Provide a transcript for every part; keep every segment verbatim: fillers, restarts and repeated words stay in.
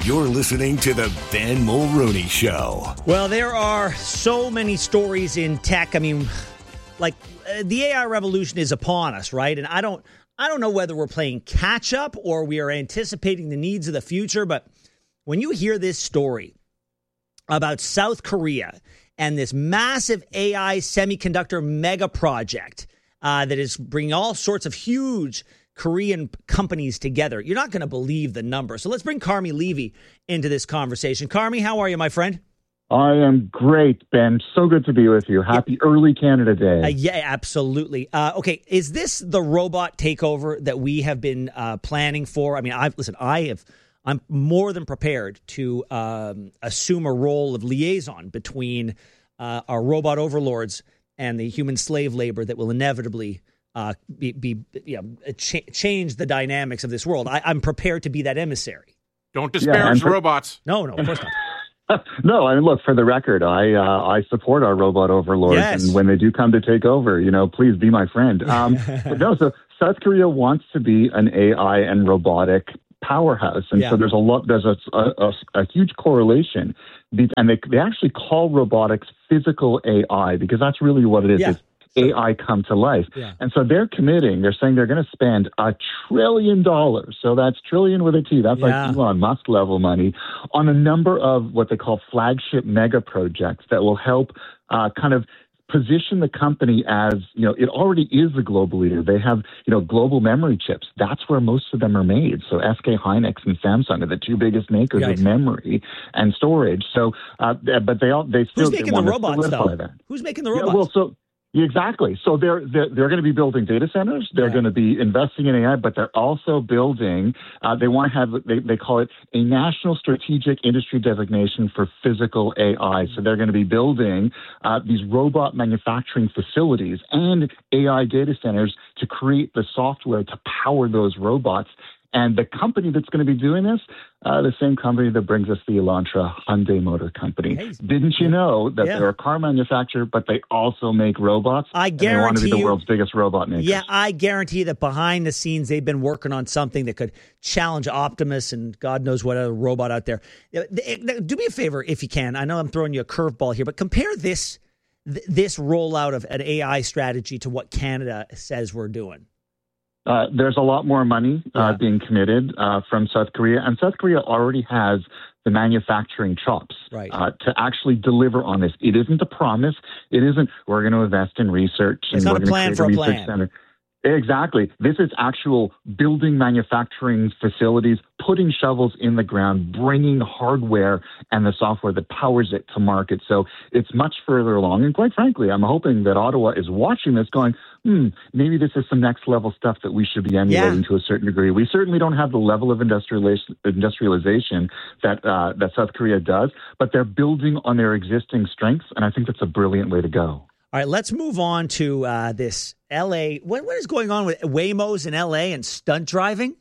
You're listening to the Ben Mulrooney Show. Well, there are so many stories in tech. I mean, like uh, the A I revolution is upon us, right? And I don't, I don't know whether we're playing catch up or we are anticipating the needs of the future. But when you hear this story about South Korea and this massive A I semiconductor mega project uh, that is bringing all sorts of huge Korean companies together, you're not going to believe the number. So let's bring Carmi Levy into this conversation. Carmi, how are you, my friend? I am great, Ben. So good to be with you. Happy yeah. early Canada Day. Uh, yeah, absolutely. Uh, okay, is this the robot takeover that we have been uh, planning for? I mean, I've listen. I have. I'm more than prepared to um, assume a role of liaison between uh, our robot overlords and the human slave labor that will inevitably Uh, be, be you know, ch- change the dynamics of this world. I, I'm prepared to be that emissary. Don't disparage yeah, for- robots. No, no, of course not. No, I mean, look, for the record, I uh, I support our robot overlords, yes. and when they do come to take over, you know, please be my friend. Um, but no, so South Korea wants to be an A I and robotic powerhouse, and yeah. so there's a lot, there's a, a, a huge correlation, and they they actually call robotics physical A I because that's really what it is. Yeah. It's A I come to life. Yeah. And so they're committing, they're saying they're going to spend a trillion dollars. So that's trillion with a T. That's yeah. like Elon Musk level money on a number of what they call flagship mega projects that will help uh, kind of position the company as, you know, it already is a global leader. They have, you know, global memory chips. That's where most of them are made. So S K Hynix and Samsung are the two biggest makers right. of memory and storage. So, uh, but they all, they still Who's making they the want robots, to though? that. Who's making the robots? Yeah, well, so Exactly. So they're they're, they're going to be building data centers. They're yeah. going to be investing in A I, but they're also building. Uh, they want to have they they call it a national strategic industry designation for physical A I. So they're going to be building uh, these robot manufacturing facilities and A I data centers to create the software to power those robots. And the company that's going to be doing this, uh, the same company that brings us the Elantra Hyundai Motor Company. Hey, Didn't you know that yeah. they're a car manufacturer, but they also make robots? I guarantee and they want to be the you, world's biggest robot makers. Yeah, I guarantee that behind the scenes they've been working on something that could challenge Optimus and God knows what other robot out there. Do me a favor if you can. I know I'm throwing you a curveball here, but compare this this rollout of an A I strategy to what Canada says we're doing. Uh, there's a lot more money uh, yeah. being committed uh, from South Korea, and South Korea already has the manufacturing chops right. uh, to actually deliver on this. It isn't a promise. It isn't, we're going to invest in research it's and not we're a plan going to for create a a research plan. center. Exactly. This is actual building manufacturing facilities, putting shovels in the ground, bringing hardware and the software that powers it to market. So it's much further along. And quite frankly, I'm hoping that Ottawa is watching this going, hmm, maybe this is some next level stuff that we should be emulating yeah. to a certain degree. We certainly don't have the level of industrialization, industrialization that uh, that South Korea does, but they're building on their existing strengths. And I think that's a brilliant way to go. All right, let's move on to uh, this L A. What, what is going on with Waymos in L A and stunt driving?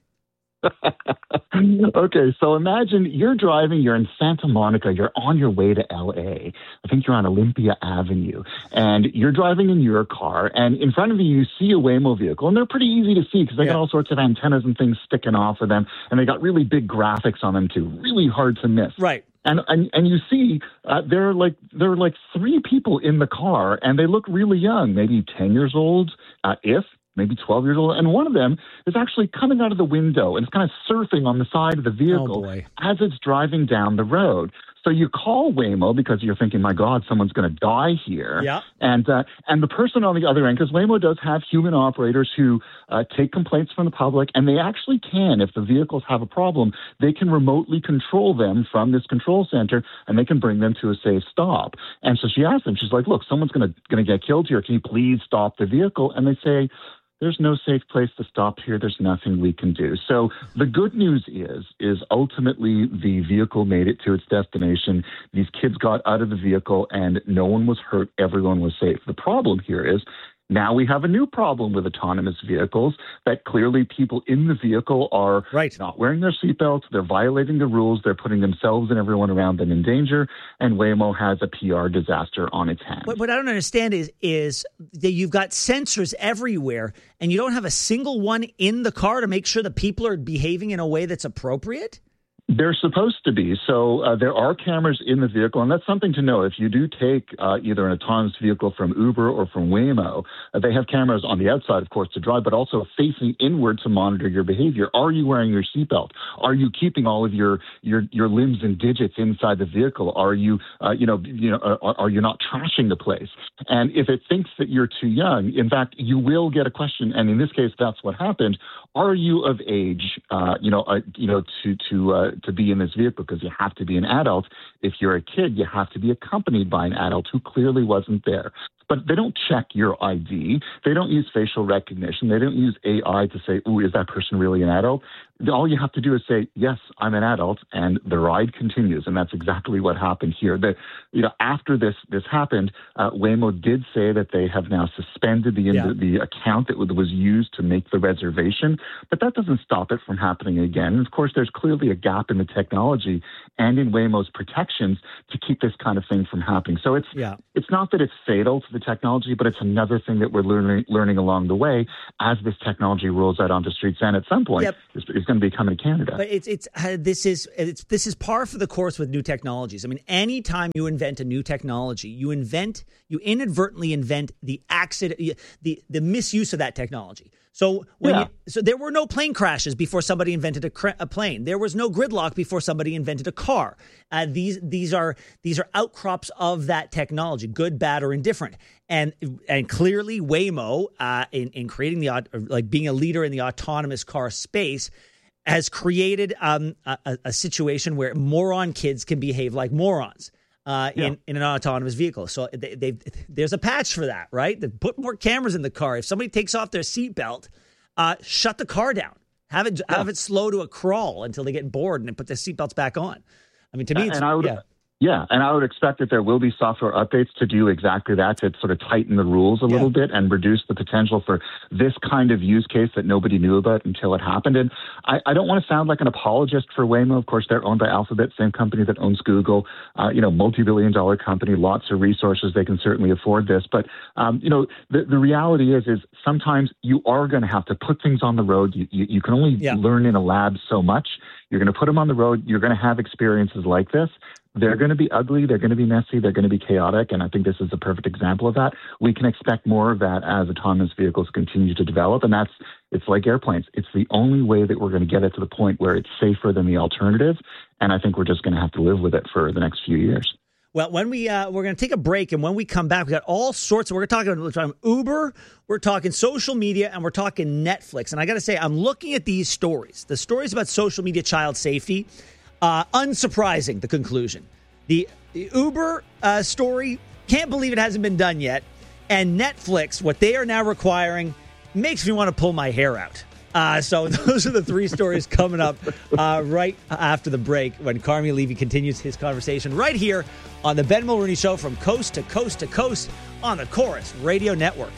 Okay, so imagine you're driving, you're in Santa Monica, you're on your way to L A. I think you're on Olympia Avenue, and you're driving in your car, and in front of you, you see a Waymo vehicle, and they're pretty easy to see because they yeah. got all sorts of antennas and things sticking off of them, and they got really big graphics on them too, really hard to miss. Right. And, and and you see, uh, there are like there are like three people in the car, and they look really young, maybe ten years old, uh, if maybe twelve years old. And one of them is actually coming out of the window and it's kind of surfing on the side of the vehicle oh as it's driving down the road. So you call Waymo because you're thinking, my God, someone's going to die here. Yeah. And uh, and the person on the other end, because Waymo does have human operators who uh, take complaints from the public, and they actually can, if the vehicles have a problem, they can remotely control them from this control center, and they can bring them to a safe stop. And so she asked them, she's like, look, someone's going to going to get killed here. Can you please stop the vehicle? And they say, there's no safe place to stop here. There's nothing we can do. So the good news is, is ultimately the vehicle made it to its destination. These kids got out of the vehicle and no one was hurt. Everyone was safe. The problem here is now we have a new problem with autonomous vehicles that clearly people in the vehicle are right. not wearing their seatbelts. They're violating the rules. They're putting themselves and everyone around them in danger. And Waymo has a P R disaster on its hands. What, what I don't understand is, is that you've got sensors everywhere and you don't have a single one in the car to make sure that people are behaving in a way that's appropriate? They're supposed to be. So uh, there are cameras in the vehicle, and that's something to know. If you do take uh, either an autonomous vehicle from Uber or from Waymo, uh, they have cameras on the outside, of course, to drive, but also facing inward to monitor your behavior. Are you wearing your seatbelt? Are you keeping all of your your, your limbs and digits inside the vehicle? Are you, uh, you know, you know, uh, are you not trashing the place? And if it thinks that you're too young, in fact, you will get a question. And in this case, that's what happened. Are you of age, uh, you know, uh, you know, to to uh, to be in this vehicle? Because you have to be an adult. If you're a kid, you have to be accompanied by an adult who clearly wasn't there. But they don't check your I D. They don't use facial recognition. They don't use A I to say, "Ooh, is that person really an adult?" All you have to do is say, "Yes, I'm an adult," and the ride continues. And that's exactly what happened here. The, you know, after this this happened, uh, Waymo did say that they have now suspended the yeah. the account that was used to make the reservation, but that doesn't stop it from happening again. And of course, there's clearly a gap in the technology and in Waymo's protections to keep this kind of thing from happening. So it's yeah. it's not that it's fatal to the technology, but it's another thing that we're learning learning along the way as this technology rolls out onto streets, and at some point yep. it's, it's going to be coming to Canada. But it's it's uh, this is it's this is par for the course with new technologies. I mean, anytime you invent a new technology, you invent you inadvertently invent the accident, the the misuse of that technology. So when yeah. you, so there were no plane crashes before somebody invented a, cr- a plane. There was no gridlock before somebody invented a car. Uh, these these are these are outcrops of that technology, good, bad, or indifferent. And and clearly, Waymo, uh, in in creating the like being a leader in the autonomous car space, has created um, a, a situation where moron kids can behave like morons. Uh, yeah. in, in an autonomous vehicle. So they, they've, there's a patch for that, right? They put more cameras in the car. If somebody takes off their seatbelt, uh, shut the car down. Have it yeah. have it slow to a crawl until they get bored and then put their seatbelts back on. I mean, to me, it's, and I would, yeah. Yeah, and I would expect that there will be software updates to do exactly that, to sort of tighten the rules a yeah. little bit and reduce the potential for this kind of use case that nobody knew about until it happened. And I, I don't want to sound like an apologist for Waymo. Of course, they're owned by Alphabet, same company that owns Google, uh, you know, multi-billion dollar company, lots of resources. They can certainly afford this. But, um, you know, the, the reality is, is sometimes you are going to have to put things on the road. You, you, you can only yeah. learn in a lab so much. You're going to put them on the road. You're going to have experiences like this. They're going to be ugly. They're going to be messy. They're going to be chaotic. And I think this is a perfect example of that. We can expect more of that as autonomous vehicles continue to develop. And that's, it's like airplanes. It's the only way that we're going to get it to the point where it's safer than the alternative. And I think we're just going to have to live with it for the next few years. Well, when we, uh, we're going to take a break. And when we come back, we got all sorts of, we're talking about we're talking Uber, we're talking social media, and we're talking Netflix. And I got to say, I'm looking at these stories, the stories about social media child safety. Uh, unsurprising, the conclusion. The, the Uber uh, story, can't believe it hasn't been done yet. And Netflix, what they are now requiring, makes me want to pull my hair out. Uh, so those are the three stories coming up uh, right after the break when Carmi Levy continues his conversation right here on the Ben Mulroney Show from coast to coast to coast on the Chorus Radio Network.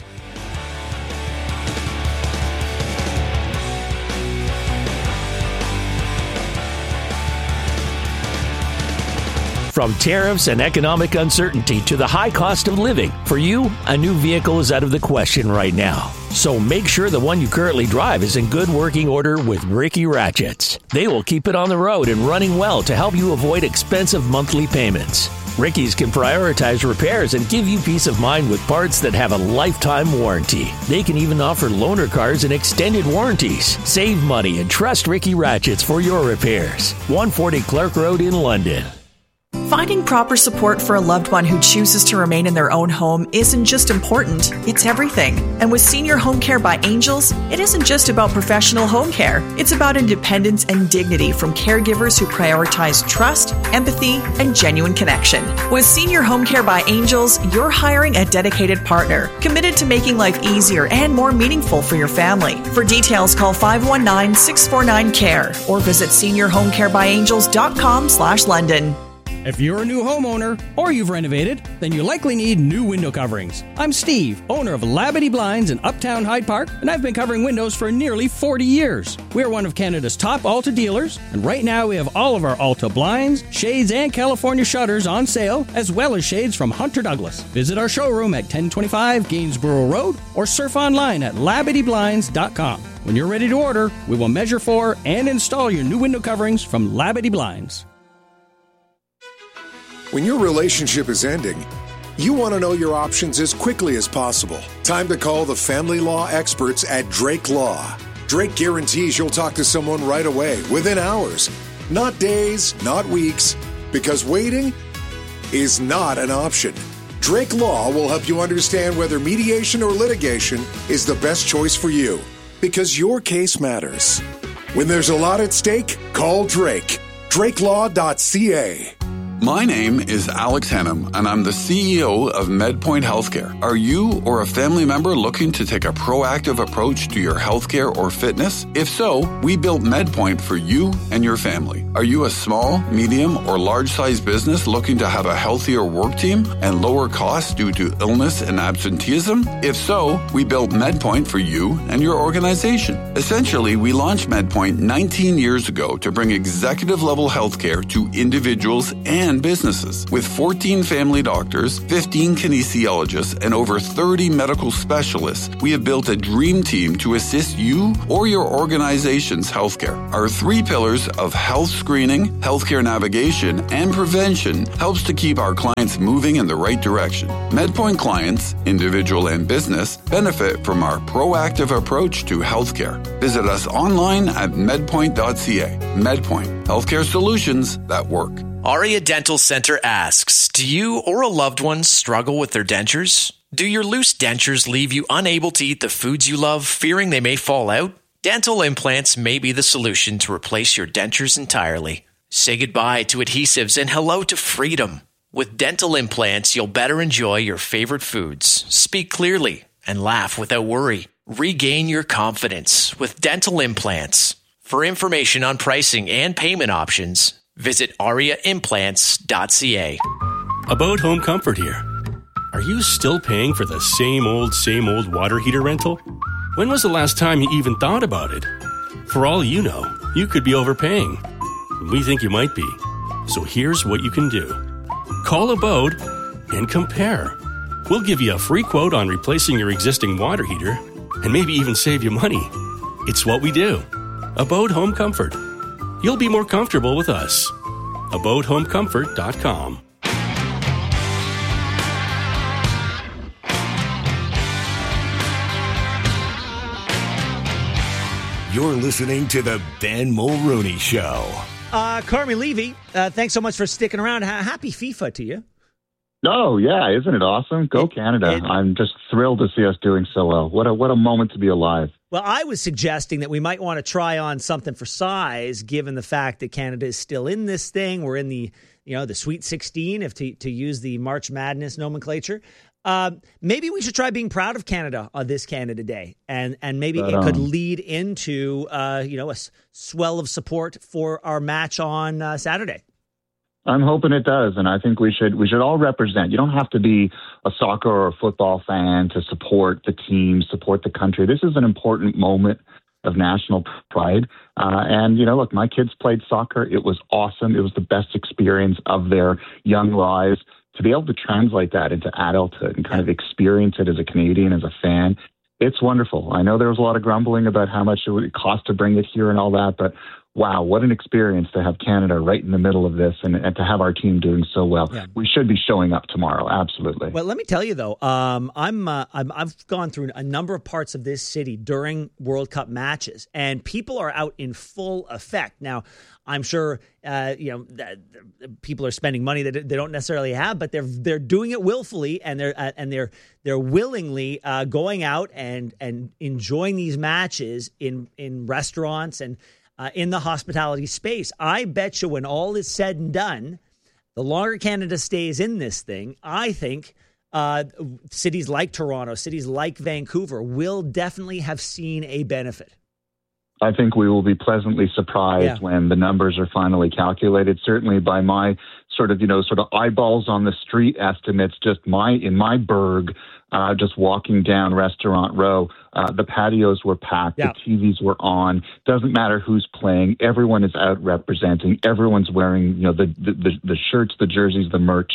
From tariffs and economic uncertainty to the high cost of living, for you, a new vehicle is out of the question right now. So make sure the one you currently drive is in good working order with Ricky Ratchets. They will keep it on the road and running well to help you avoid expensive monthly payments. Ricky's can prioritize repairs and give you peace of mind with parts that have a lifetime warranty. They can even offer loaner cars and extended warranties. Save money and trust Ricky Ratchets for your repairs. one forty Clark Road in London. Finding proper support for a loved one who chooses to remain in their own home isn't just important, it's everything. And with Senior Home Care by Angels, it isn't just about professional home care. It's about independence and dignity from caregivers who prioritize trust, empathy, and genuine connection. With Senior Home Care by Angels, you're hiring a dedicated partner, committed to making life easier and more meaningful for your family. For details, call five one nine, six four nine, C A R E or visit senior home care by angels dot com slash London. If you're a new homeowner or you've renovated, then you likely need new window coverings. I'm Steve, owner of Labadee Blinds in Uptown Hyde Park, and I've been covering windows for nearly forty years. We are one of Canada's top Alta dealers, and right now we have all of our Alta blinds, shades, and California shutters on sale, as well as shades from Hunter Douglas. Visit our showroom at ten twenty-five Gainsborough Road or surf online at labadee blinds dot com. When you're ready to order, we will measure for and install your new window coverings from Labadee Blinds. When your relationship is ending, you want to know your options as quickly as possible. Time to call the family law experts at Drake Law. Drake guarantees you'll talk to someone right away, within hours. Not days, not weeks, because waiting is not an option. Drake Law will help you understand whether mediation or litigation is the best choice for you, because your case matters. When there's a lot at stake, call Drake. drake law dot c a. My name is Alex Hannum, and I'm the C E O of MedPoint Healthcare. Are you or a family member looking to take a proactive approach to your healthcare or fitness? If so, we built MedPoint for you and your family. Are you a small, medium, or large-sized business looking to have a healthier work team and lower costs due to illness and absenteeism? If so, we built MedPoint for you and your organization. Essentially, we launched MedPoint nineteen years ago to bring executive-level healthcare to individuals and businesses. With fourteen family doctors, fifteen kinesiologists, and over thirty medical specialists, we have built a dream team to assist you or your organization's healthcare. Our three pillars of health screening, healthcare navigation, and prevention helps to keep our clients moving in the right direction. MedPoint clients, individual and business, benefit from our proactive approach to healthcare. Visit us online at medpoint dot c a. MedPoint, healthcare solutions that work. Aria Dental Center asks, do you or a loved one struggle with their dentures? Do your loose dentures leave you unable to eat the foods you love, fearing they may fall out? Dental implants may be the solution to replace your dentures entirely. Say goodbye to adhesives and hello to freedom. With dental implants, you'll better enjoy your favorite foods, speak clearly, and laugh without worry. Regain your confidence with dental implants. For information on pricing and payment options, visit aria implants dot c a. About Home Comfort here. Are you still paying for the same old, same old water heater rental? When was the last time you even thought about it? For all you know, you could be overpaying. We think you might be. So here's what you can do. Call Abode and compare. We'll give you a free quote on replacing your existing water heater and maybe even save you money. It's what we do. Abode Home Comfort. You'll be more comfortable with us. abode home comfort dot com. You're listening to the Ben Mulrooney Show. Uh, Carmi Levy, uh, thanks so much for sticking around. Ha- happy FIFA to you. Oh, yeah. Isn't it awesome? Go it, Canada. It, I'm just thrilled to see us doing so well. What a, what a moment to be alive. Well, I was suggesting that we might want to try on something for size, given the fact that Canada is still in this thing. We're in the, you know, the Sweet sixteen, if to, to use the March Madness nomenclature. Uh, maybe we should try being proud of Canada on this Canada Day, and and maybe but, it could um, lead into uh, you know a s- swell of support for our match on uh, Saturday. I'm hoping it does, and I think we should we should all represent. You don't have to be a soccer or a football fan to support the team, support the country. This is an important moment of national pride. Uh, and, you know, look, my kids played soccer. It was awesome. It was the best experience of their young lives. To be able to translate that into adulthood and kind of experience it as a Canadian, as a fan, it's wonderful. I know there was a lot of grumbling about how much it would cost to bring it here and all that, but wow, what an experience to have Canada right in the middle of this and, and to have our team doing so well. Yeah. We should be showing up tomorrow. Absolutely. Well, let me tell you, though, um, I'm, uh, I'm, I've gone through a number of parts of this city during World Cup matches, and people are out in full effect. Now, I'm sure uh, you know that people are spending money that they don't necessarily have, but they're they're doing it willfully, and they're uh, and they're they're willingly uh, going out and and enjoying these matches in in restaurants and uh, in the hospitality space. I bet you, when all is said and done, the longer Canada stays in this thing, I think uh, cities like Toronto, cities like Vancouver, will definitely have seen a benefit. I think we will be pleasantly surprised yeah. when the numbers are finally calculated. Certainly by my sort of, you know, sort of eyeballs on the street estimates, just my, in my burg, uh, just walking down Restaurant Row, uh, the patios were packed, yeah. the T Vs were on. Doesn't matter who's playing. Everyone is out representing. Everyone's wearing, you know, the, the, the shirts, the jerseys, the merch.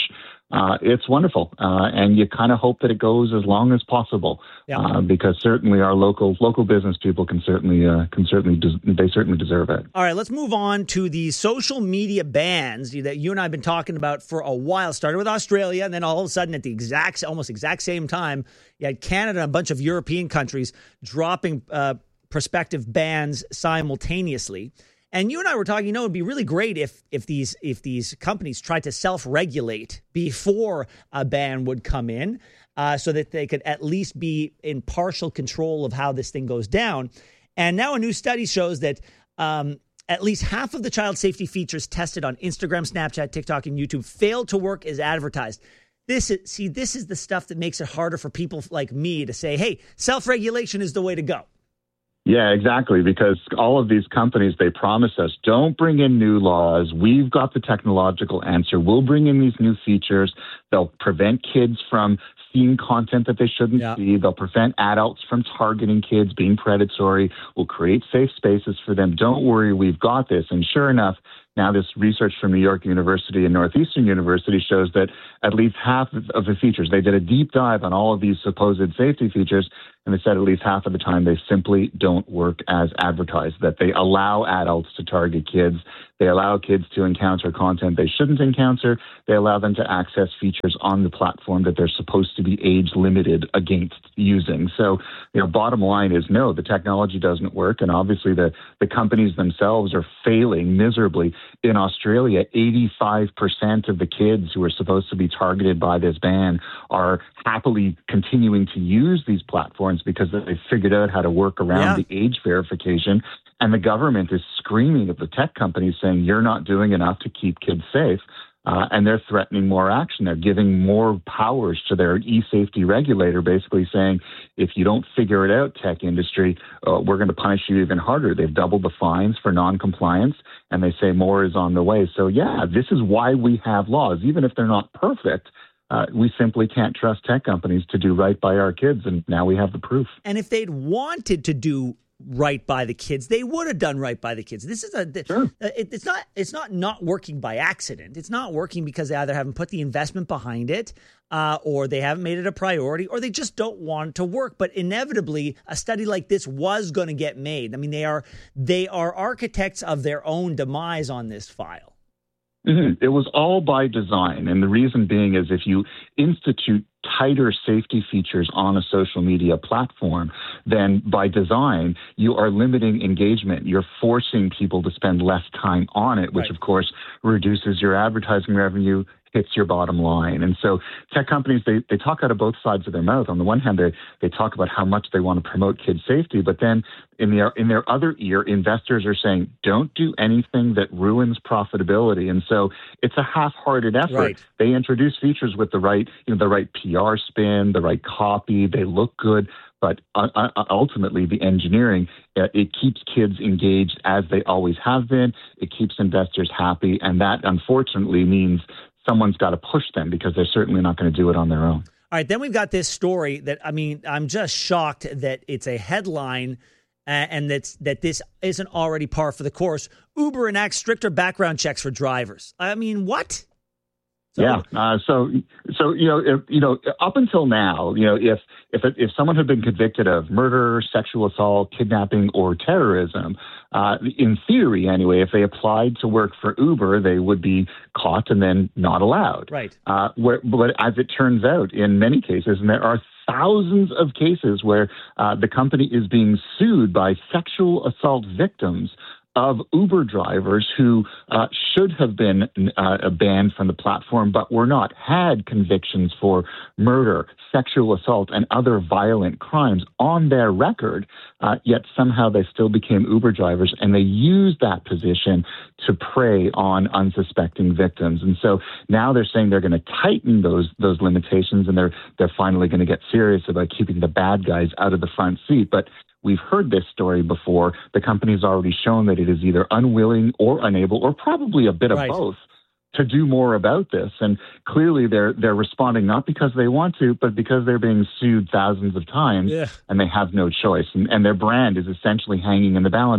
uh, it's wonderful. Uh, and you kind of hope that it goes as long as possible, yeah. uh, because certainly our local local business people can certainly uh, can certainly des- they certainly deserve it. All right, let's move on to the social media bans that you and I have been talking about for a while. Started with Australia, and then all of a sudden, at the exact almost exact same time, you had Canada and a bunch of European countries dropping uh, prospective bans simultaneously. And you and I were talking, you know, it'd be really great if if these if these companies tried to self-regulate before a ban would come in, uh, so that they could at least be in partial control of how this thing goes down. And now a new study shows that um, at least half of the child safety features tested on Instagram, Snapchat, TikTok, and YouTube failed to work as advertised. This is, see, this is the stuff that makes it harder for people like me to say, hey, self-regulation is the way to go. Yeah, exactly. Because all of these companies, they promise us, don't bring in new laws. We've got the technological answer. We'll bring in these new features. They'll prevent kids from seeing content that they shouldn't yeah. see. They'll prevent adults from targeting kids, being predatory. We'll create safe spaces for them. Don't worry, we've got this. And sure enough, now this research from New York University and Northeastern University shows that at least half of the features, they did a deep dive on all of these supposed safety features, and they said at least half of the time they simply don't work as advertised, that they allow adults to target kids. They allow kids to encounter content they shouldn't encounter. They allow them to access features on the platform that they're supposed to be age limited against using. So, you know, bottom line is no, the technology doesn't work. And obviously the, the companies themselves are failing miserably. In Australia, eighty-five percent of the kids who are supposed to be targeted by this ban are happily continuing to use these platforms because they've figured out how to work around yeah. the age verification. And the government is screaming at the tech companies saying, you're not doing enough to keep kids safe. Uh, and they're threatening more action. They're giving more powers to their e-safety regulator, basically saying, if you don't figure it out, tech industry, uh, we're going to punish you even harder. They've doubled the fines for noncompliance, and they say more is on the way. So, yeah, this is why we have laws. Even if they're not perfect, uh, we simply can't trust tech companies to do right by our kids, and now we have the proof. And if they'd wanted to do right by the kids, they would have done right by the kids. This is a sure. it, it's not it's not not working by accident. It's not working because they either haven't put the investment behind it, uh, or they haven't made it a priority, or they just don't want it to work. But inevitably, a study like this was going to get made. I mean, they are they are architects of their own demise on this file. Mm-hmm. It was all by design. And the reason being is if you institute tighter safety features on a social media platform, then by design, you are limiting engagement. You're forcing people to spend less time on it, which, right. of course, reduces your advertising revenue, hits your bottom line. And so tech companies, they, they talk out of both sides of their mouth. On the one hand, they, they talk about how much they want to promote kid safety, but then in their, in their other ear, investors are saying, don't do anything that ruins profitability. And so it's a half-hearted effort. Right. They introduce features with the right, you know, the right P R spin, the right copy, they look good. But uh, ultimately, the engineering, uh, it keeps kids engaged as they always have been. It keeps investors happy. And that, unfortunately, means someone's got to push them because they're certainly not going to do it on their own. All right, then we've got this story that, I mean, I'm just shocked that it's a headline uh, and that's, that this isn't already par for the course. Uber enacts stricter background checks for drivers. I mean, what? So, yeah. Uh, so, so you know, if, you know, up until now, you know, if if if someone had been convicted of murder, sexual assault, kidnapping, or terrorism, uh, in theory, anyway, if they applied to work for Uber, they would be caught and then not allowed. Right. Uh, where, but as it turns out, in many cases, and there are thousands of cases where uh, the company is being sued by sexual assault victims of Uber drivers who uh, should have been uh, banned from the platform, but were not, had convictions for murder, sexual assault, and other violent crimes on their record, uh, yet somehow they still became Uber drivers, and they used that position to prey on unsuspecting victims. And so now they're saying they're going to tighten those those limitations, and they're they're finally going to get serious about keeping the bad guys out of the front seat. But we've heard this story before. The company's already shown that it is either unwilling or unable, or probably a bit of right. both, to do more about this. And clearly they're they're responding not because they want to, but because they're being sued thousands of times, yeah. and they have no choice. And, and their brand is essentially hanging in the balance. Yeah.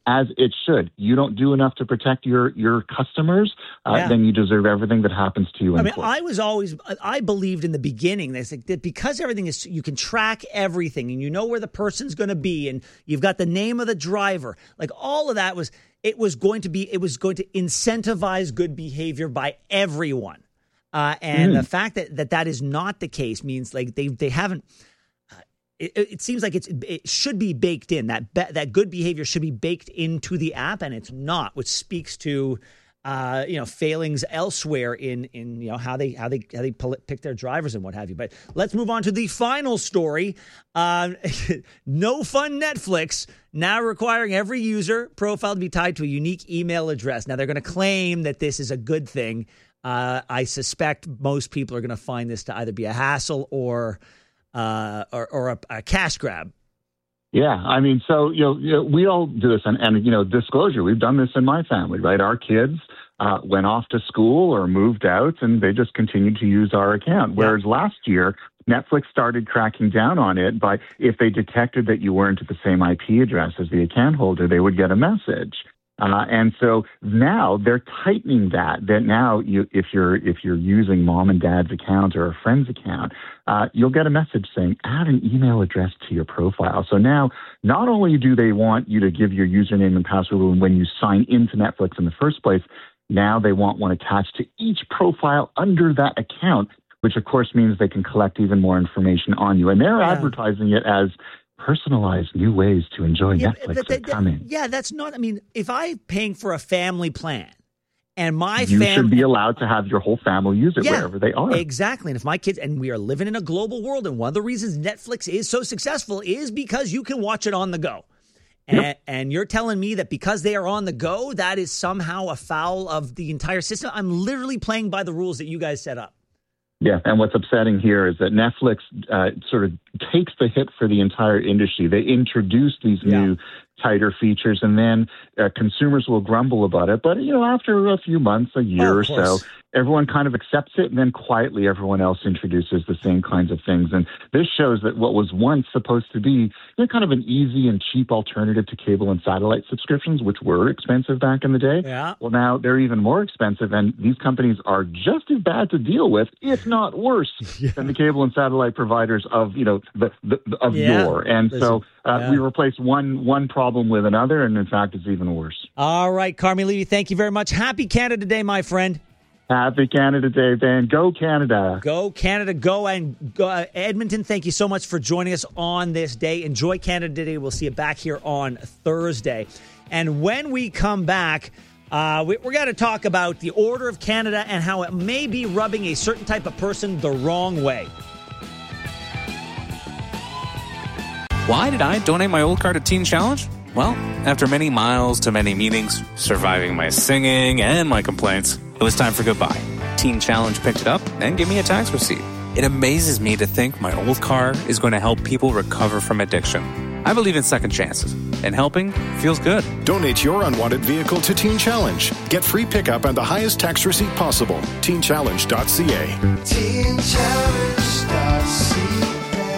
as it should. You don't do enough to protect your, your customers, uh, Yeah. then you deserve everything that happens to you in I mean, court. I was always, I believed in the beginning that, like, that because everything is, you can track everything and you know where the person's going to be and you've got the name of the driver. Like all of that was, it was going to be, it was going to incentivize good behavior by everyone. Uh, and Mm. the fact that, that that is not the case means like they, they haven't, uh, it, it seems like it's, it should be baked in. That, be, that good behavior should be baked into the app and it's not, which speaks to, Uh, you know, failings elsewhere in, in you know, how they how they how they pull, pick their drivers and what have you. But let's move on to the final story. Uh, no fun Netflix now requiring every user profile to be tied to a unique email address. Now they're going to claim that this is a good thing. Uh, I suspect most people are going to find this to either be a hassle or uh, or, or a, a cash grab. Yeah, I mean, so, you know, you know we all do this, and, and, you know, disclosure, we've done this in my family, right? Our kids uh, went off to school or moved out, and they just continued to use our account. Whereas yeah. last year, Netflix started cracking down on it by, if they detected that you weren't at the same I P address as the account holder, they would get a message. Uh, and so now they're tightening that, that now you, if you're, if you're using mom and dad's account or a friend's account, uh, you'll get a message saying, add an email address to your profile. So now not only do they want you to give your username and password when you sign into Netflix in the first place, now they want one attached to each profile under that account, which of course means they can collect even more information on you. And they're yeah. advertising it as personalized new ways to enjoy yeah, Netflix that, that, coming. Yeah, that's not, I mean, if I'm paying for a family plan and my you family... should be allowed to have your whole family use it yeah, wherever they are. Exactly. And if my kids, and we are living in a global world, and one of the reasons Netflix is so successful is because you can watch it on the go. And, yep. and you're telling me that because they are on the go, that is somehow a foul of the entire system? I'm literally playing by the rules that you guys set up. Yeah, and what's upsetting here is that Netflix uh, sort of takes the hit for the entire industry. They introduce these yeah. new tighter features, and then uh, consumers will grumble about it. But, you know, after a few months, a year oh, or so, everyone kind of accepts it, and then quietly everyone else introduces the same kinds of things. And this shows that what was once supposed to be, you know, kind of an easy and cheap alternative to cable and satellite subscriptions, which were expensive back in the day, yeah. well, now they're even more expensive, and these companies are just as bad to deal with, if not worse, yeah. than the cable and satellite providers of, you know, the, the, the of yeah. yore. And Listen, so uh, yeah. we replace one one problem with another, and in fact, it's even worse. All right, Carmi Levy, thank you very much. Happy Canada Day, my friend. Happy Canada Day, Ben. Go Canada. Go Canada. Go. And go, uh, Edmonton, thank you so much for joining us on this day. Enjoy Canada Day. We'll see you back here on Thursday. And when we come back, uh, we, we're going to talk about the Order of Canada and how it may be rubbing a certain type of person the wrong way. Why did I donate my old car to Teen Challenge? Well, after many miles to many meetings, surviving my singing and my complaints, it was time for goodbye. Teen Challenge picked it up and gave me a tax receipt. It amazes me to think my old car is going to help people recover from addiction. I believe in second chances, and helping feels good. Donate your unwanted vehicle to Teen Challenge. Get free pickup and the highest tax receipt possible. teen challenge dot c a. teen challenge dot c a.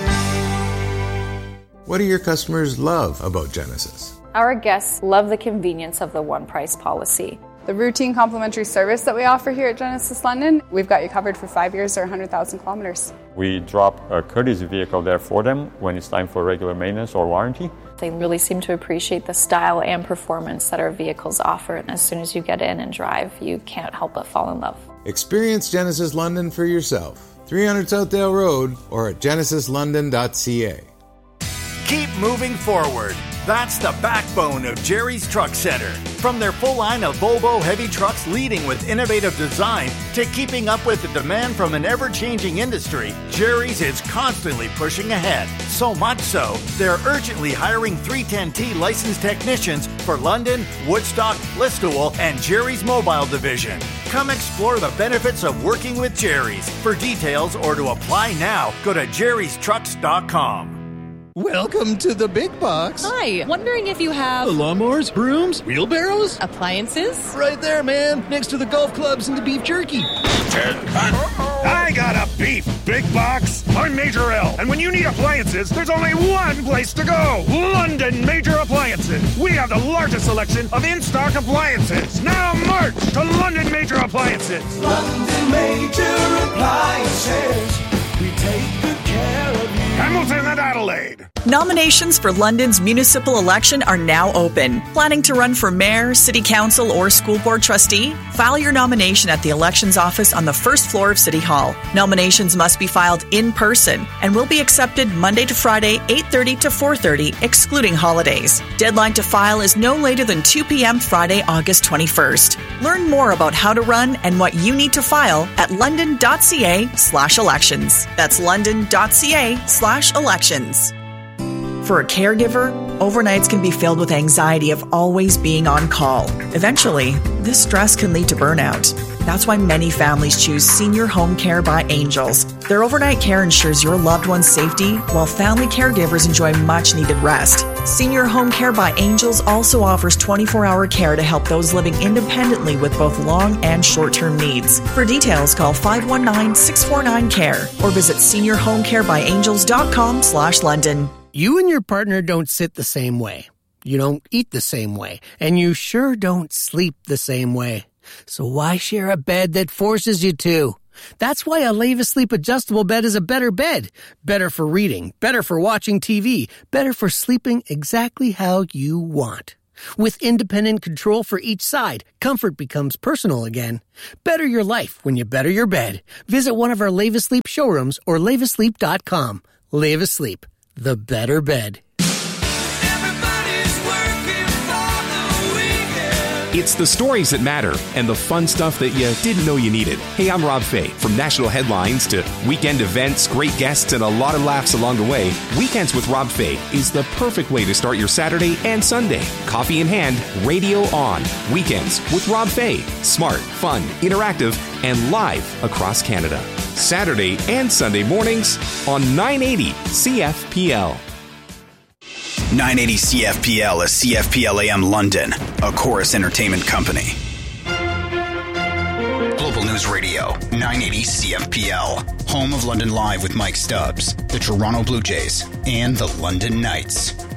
What do your customers love about Genesis? Our guests love the convenience of the one price policy. The routine complimentary service that we offer here at Genesis London, we've got you covered for five years or one hundred thousand kilometers. We drop a courtesy vehicle there for them when it's time for regular maintenance or warranty. They really seem to appreciate the style and performance that our vehicles offer. And as soon as you get in and drive, you can't help but fall in love. Experience Genesis London for yourself. three hundred Southdale Road or at genesis london dot c a. Keep moving forward. That's the backbone of Jerry's Truck Center. From their full line of Volvo heavy trucks leading with innovative design to keeping up with the demand from an ever-changing industry, Jerry's is constantly pushing ahead. So much so, they're urgently hiring three ten T licensed technicians for London, Woodstock, Listowel, and Jerry's Mobile Division. Come explore the benefits of working with Jerry's. For details or to apply now, go to jerrys trucks dot com. Welcome to the big box. Hi, wondering if you have... lawnmowers, brooms, wheelbarrows? Appliances? Right there, man, next to the golf clubs and the beef jerky. I got a beef big box. I'm Major L, and when you need appliances, there's only one place to go. London Major Appliances. We have the largest selection of in-stock appliances. Now march to London Major Appliances. London Major Appliances. We take good care of you. Hamilton and Adelaide. Nominations for London's municipal election are now open. Planning to run for mayor, city council, or school board trustee? File your nomination at the elections office on the first floor of City Hall. Nominations must be filed in person and will be accepted Monday to Friday, eight thirty to four thirty, excluding holidays. Deadline to file is no later than two p.m. Friday, August twenty-first. Learn more about how to run and what you need to file at london.ca slash elections. That's london.ca slash elections. For a caregiver, overnights can be filled with anxiety of always being on call. Eventually, this stress can lead to burnout. That's why many families choose Senior Home Care by Angels. Their overnight care ensures your loved one's safety, while family caregivers enjoy much-needed rest. Senior Home Care by Angels also offers twenty-four hour care to help those living independently with both long and short-term needs. For details, call five one nine, six four nine, C A R E or visit senior home care by angels dot com slash London. You and your partner don't sit the same way. You don't eat the same way. And you sure don't sleep the same way. So why share a bed that forces you to? That's why a Leva Sleep adjustable bed is a better bed. Better for reading, better for watching T V, better for sleeping exactly how you want. With independent control for each side, comfort becomes personal again. Better your life when you better your bed. Visit one of our Leva Sleep showrooms or leva sleep dot com. Leva Sleep, the better bed. It's the stories that matter and the fun stuff that you didn't know you needed. Hey, I'm Rob Fay. From national headlines to weekend events, great guests, and a lot of laughs along the way, Weekends with Rob Fay is the perfect way to start your Saturday and Sunday. Coffee in hand, radio on. Weekends with Rob Fay. Smart, fun, interactive, and live across Canada. Saturday and Sunday mornings on nine eighty C F P L. nine eighty C F P L is C F P L A M London, a Chorus Entertainment company. Global News Radio, nine eighty C F P L, home of London Live with Mike Stubbs, the Toronto Blue Jays, and the London Knights.